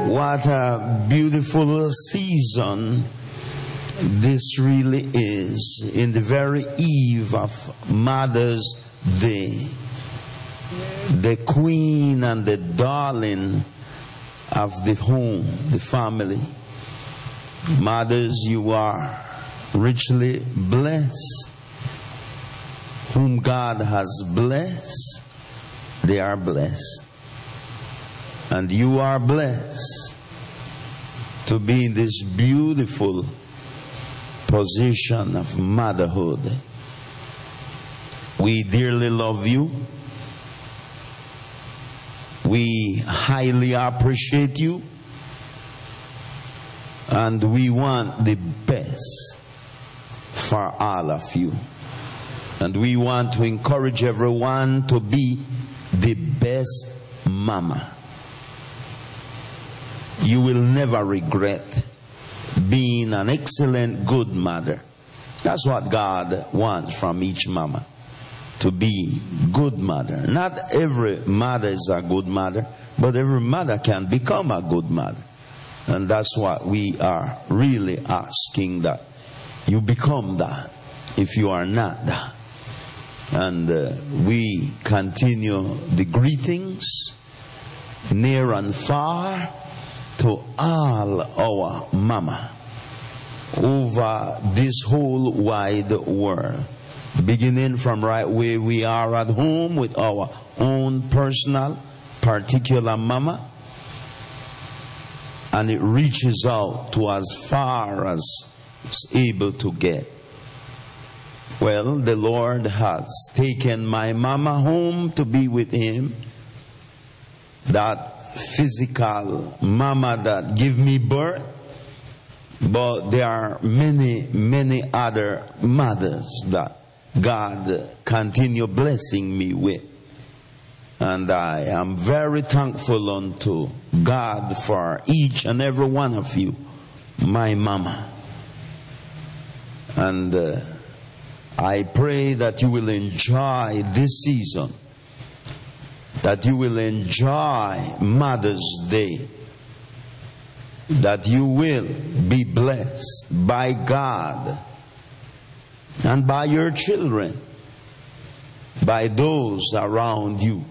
What a beautiful season this really is, in the very eve of Mother's Day. The queen and the darling of the home, the family. Mothers, you are richly blessed. Whom God has blessed, they are blessed. And you are blessed to be in this beautiful position of motherhood. We dearly love you. We highly appreciate you. And we want the best for all of you. And we want to encourage everyone to be the best mama. You will never regret being an excellent, good mother. That's what God wants from each mama. To be good mother. Not every mother is a good mother, but every mother can become a good mother. And that's what we are really asking, that you become that if you are not that. And we continue the greetings near and far to all our mama over this whole wide world. Beginning from right where we are at home with our own personal, particular mama. And it reaches out to as far as it's able to get. Well, the Lord has taken my mama home to be with Him. That physical mama that gave me birth. But there are many, many other mothers that God continue blessing me with. And I am very thankful unto God for each and every one of you, my mama. And I pray that you will enjoy this season, that you will enjoy Mother's Day, that you will be blessed by God and by your children, by those around you.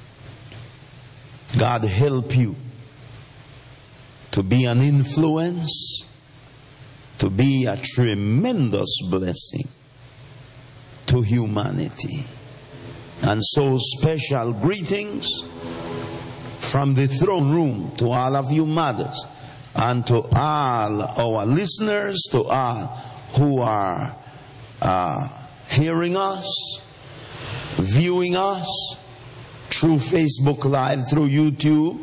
God help you to be an influence, to be a tremendous blessing to humanity. And so special greetings from the throne room to all of you mothers, and to all our listeners, to all who are hearing us, viewing us through Facebook Live, through YouTube.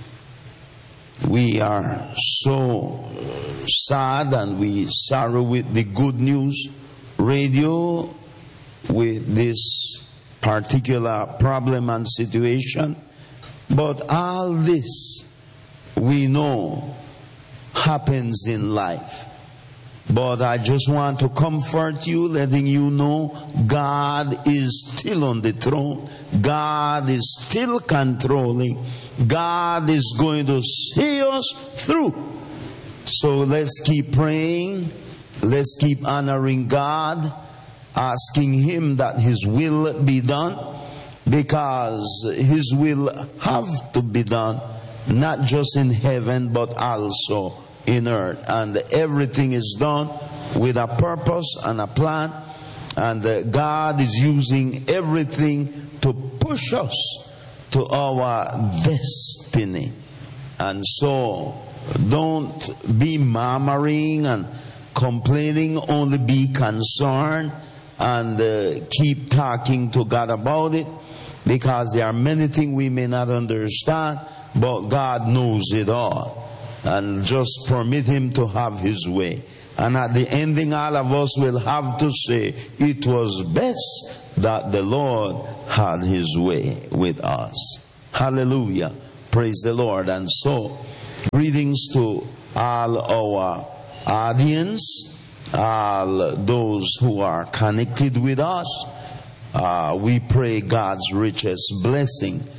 We are so sad, and we sorrow with the Good News Radio with this particular problem and situation. But all this we know happens in life. But I just want to comfort you, letting you know God is still on the throne. God is still controlling. God is going to see us through. So let's keep praying. Let's keep honoring God, asking Him that His will be done, because His will have to be done, not just in heaven but also in earth. And everything is done with a purpose and a plan, and God is using everything to push us to our destiny. And so don't be murmuring and complaining, only be concerned and keep talking to God about it, because there are many things we may not understand, but God knows it all. And just permit Him to have His way. And at the ending, all of us will have to say, it was best that the Lord had His way with us. Hallelujah. Praise the Lord. And so, greetings to all our audience, all those who are connected with us. We pray God's richest blessing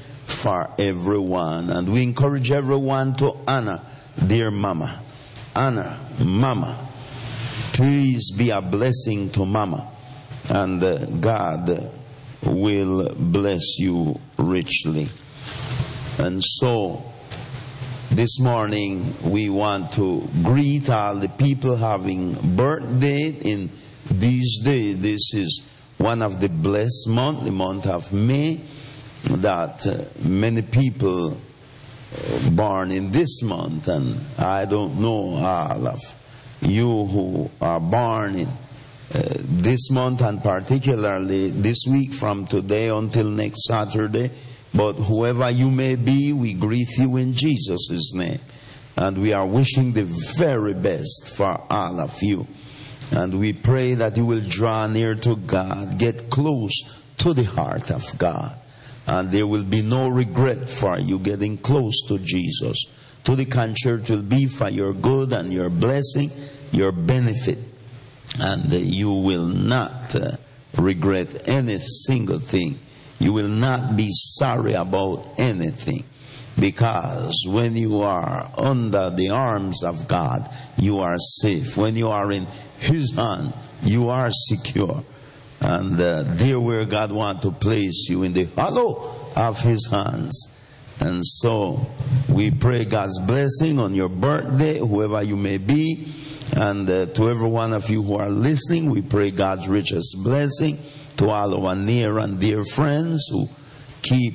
for everyone. And we encourage everyone to honor dear Mama. Honor Mama. Please be a blessing to Mama. And God will bless you richly. And so, this morning we want to greet all the people having birthday in these days. This is one of the blessed months, the month of May, that many people born in this month. And I don't know all of you who are born in this month, and particularly this week from today until next Saturday. But whoever you may be, we greet you in Jesus' name. And we are wishing the very best for all of you. And we pray that you will draw near to God, get close to the heart of God. And there will be no regret for you getting close to Jesus. To the contrary, it will be for your good and your blessing, your benefit. And you will not regret any single thing. You will not be sorry about anything. Because when you are under the arms of God, you are safe. When you are in His hand, you are secure. And there where God wants to place you, in the hollow of His hands. And so we pray God's blessing on your birthday, whoever you may be. And to every one of you who are listening, we pray God's richest blessing. To all our near and dear friends who keep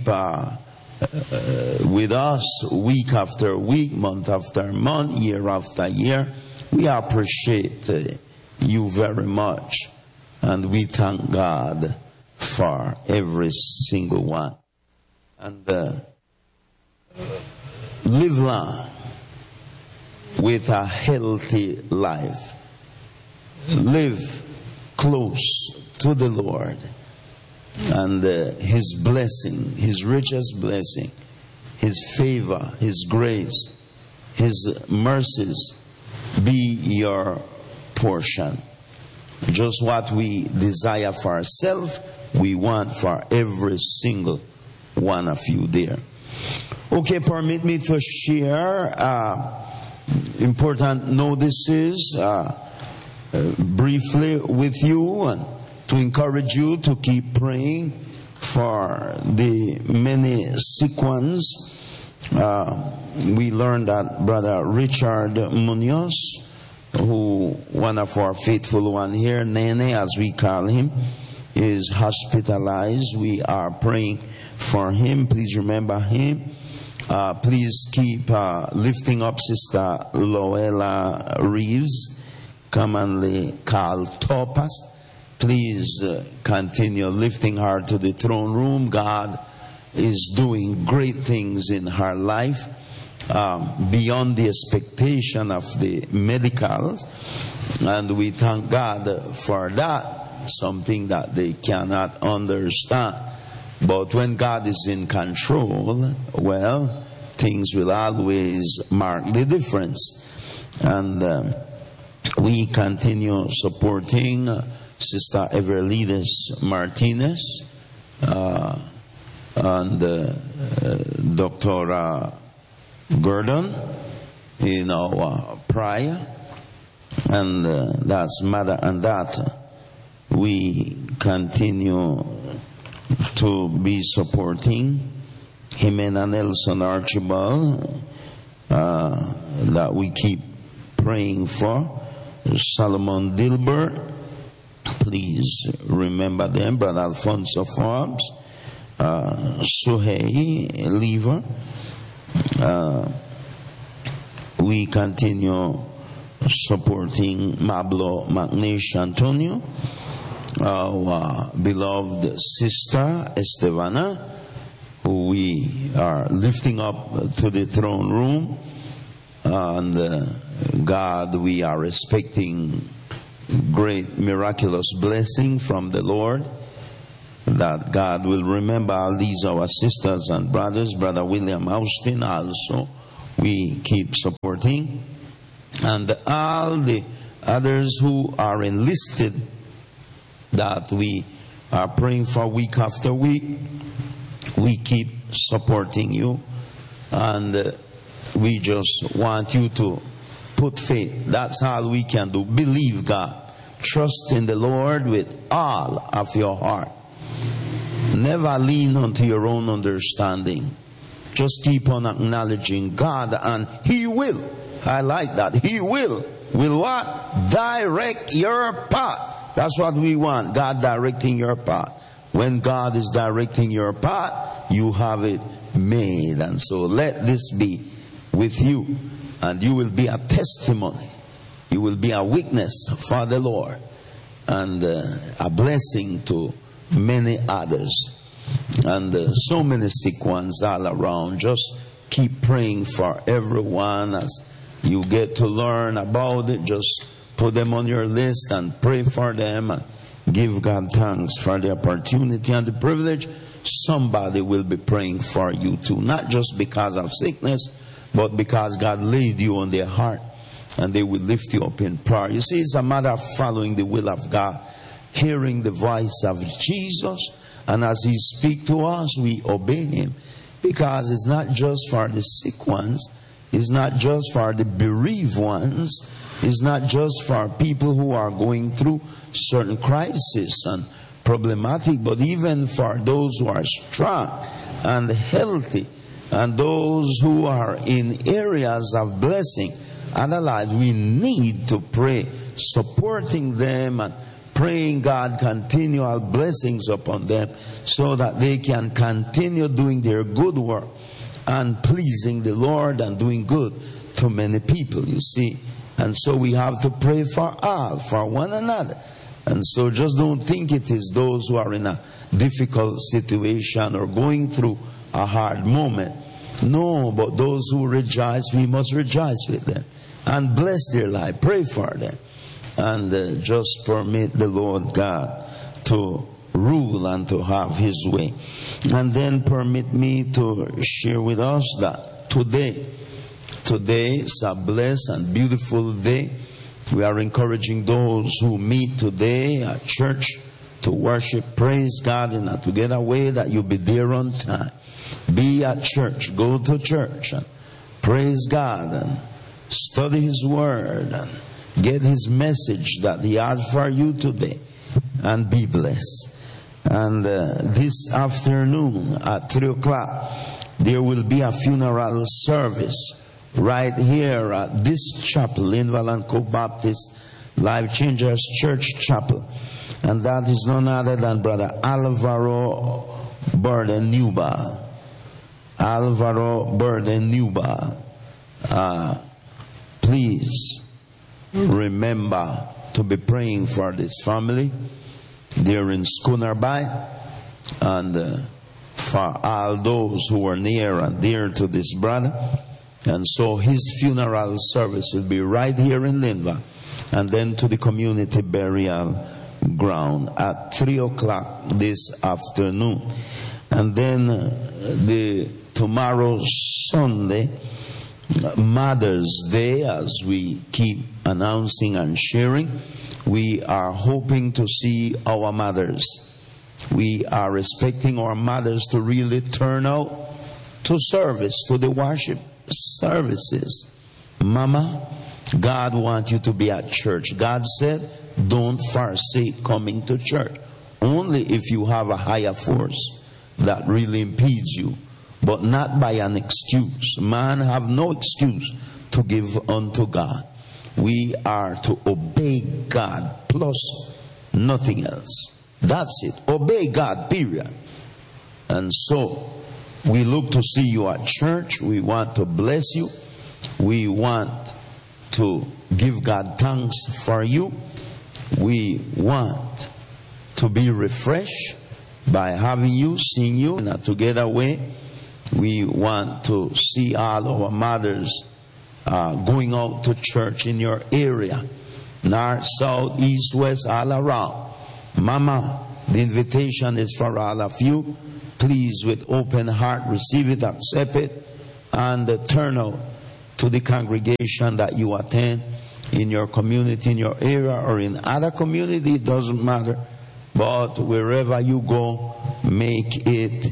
with us week after week, month after month, year after year. We appreciate you very much. And we thank God for every single one. And live long with a healthy life. Live close to the Lord. And His blessing, His richest blessing, His favor, His grace, His mercies be your portion. Just what we desire for ourselves, we want for every single one of you there. Okay, permit me to share important notices briefly with you, and to encourage you to keep praying for the many sick ones. We learned that Brother Richard Munoz, who one of our faithful one here, Nene as we call him, is hospitalized. We are praying for him. Please remember him. Please keep lifting up Sister Loela Reeves, commonly called Topas. Please continue lifting her to the throne room. God is doing great things in her life, beyond the expectation of the medicals. And we thank God for that, something that they cannot understand. But when God is in control, well, things will always mark the difference. And we continue supporting Sister Everlides Martinez and Dr. Gordon in our prayer. And that's mother and daughter. We continue to be supporting Jimena Nelson Archibald, that we keep praying for. Solomon Dilbert, please remember them. Brother Alfonso Forbes, Suhei Lever. We continue supporting Mablo Magnesh Antonio, our beloved sister Estevana, who we are lifting up to the throne room. And God, we are expecting great miraculous blessing from the Lord, that God will remember all these our sisters and brothers. Brother William Austin also we keep supporting, and all the others who are enlisted that we are praying for week after week. we keep supporting you, and we just want you to put faith. That's all we can do. Believe God. Trust in the Lord with all of your heart. Never lean onto your own understanding. Just keep on acknowledging God, and He will. I like that. He will what? Direct your path. That's what we want. God directing your path. When God is directing your path, you have it made. And so let this be with you, and you will be a testimony. You will be a witness for the Lord, and a blessing to many others. And so many sick ones all around. Just keep praying for everyone. As you get to learn about it, just put them on your list and pray for them, and give God thanks for the opportunity and the privilege. Somebody will be praying for you too, not just because of sickness, but because God laid you on their heart, and they will lift you up in prayer. You see, it's a matter of following the will of God, hearing the voice of Jesus, and as He speaks to us, we obey Him. Because it's not just for the sick ones, it's not just for the bereaved ones, it's not just for people who are going through certain crises and problematic, but even for those who are strong and healthy, and those who are in areas of blessing and alive. We need to pray, supporting them and praying God continual blessings upon them, so that they can continue doing their good work and pleasing the Lord and doing good to many people, you see. And so we have to pray for all, for one another. And so just don't think it is those who are in a difficult situation or going through a hard moment. No, but those who rejoice, we must rejoice with them and bless their life. Pray for them. And just permit the Lord God to rule and to have His way. And then permit me to share with us that today is a blessed and beautiful day. We are encouraging those who meet today at church to worship, praise God in a together way, that you be there on time. Be at church, go to church and praise God and study His Word and get His message that He has for you today, and be blessed. And this afternoon at 3 o'clock, there will be a funeral service right here at this chapel, Linval and Co Baptist Life Changers Church Chapel. And that is none other than Brother Alvaro Burden Newba. Alvaro Burden Newba. Please remember to be praying for this family. They're in Schooner Bay, and for all those who are near and dear to this brother. And so his funeral service will be right here in Linva, and then to the community burial ground at 3 o'clock this afternoon. And then tomorrow Sunday, Mother's Day, as we keep announcing and sharing, we are hoping to see our mothers. We are expecting our mothers to really turn out to service, to the worship services. Mama, God wants you to be at church. God said, don't forsake coming to church. Only if you have a higher force that really impedes you, but not by an excuse. Man have no excuse to give unto God. We are to obey God plus nothing else. That's it. Obey God, period. And so we look to see you at church. We want to bless you. We want to give God thanks for you. We want to be refreshed by having you, seeing you in a together way. We want to see all our mothers going out to church in your area, north, south, east, west, all around. Mama, the invitation is for all of you. Please, with open heart, receive it, accept it, and turn out to the congregation that you attend in your community, in your area, or in other community. It doesn't matter. But wherever you go, make it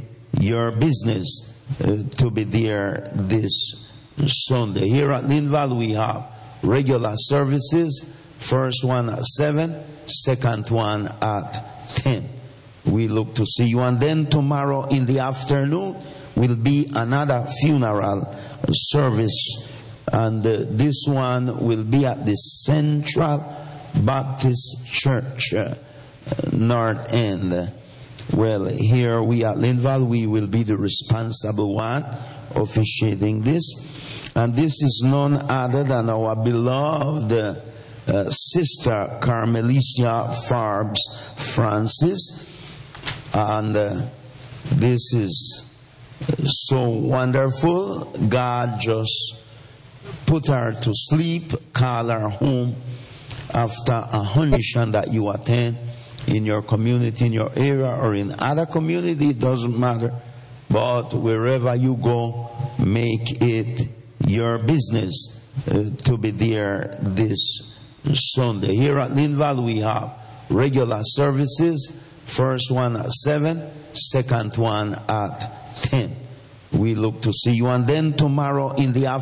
your business to be there this Sunday. Here at Linval we have regular services. First one at 7, second one at 10. We look to see you. And then tomorrow in the afternoon will be another funeral service. And this one will be at the Central Baptist Church, North End. Well, here we at Linval, we will be the responsible one officiating this. And this is none other than our beloved Sister Carmelicia Farbs Francis. And this is so wonderful. God just put her to sleep, call her home after a honeymoon that you attend in your community, in your area, or in other community. It doesn't matter. But wherever you go, make it your business to be there this Sunday. Here at Linval we have regular services. First one at 7, second one at 10. We look to see you. And then tomorrow in the afternoon,